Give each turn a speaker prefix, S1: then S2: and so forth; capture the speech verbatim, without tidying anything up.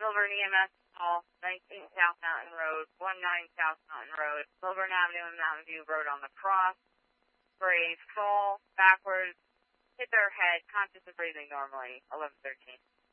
S1: Milburn E M S call, nineteen South Mountain Road, nineteen South Mountain Road, Milburn Avenue and Mountain View Road on the cross, for a fall backwards, hit their head, conscious and breathing normally, eleven thirteen.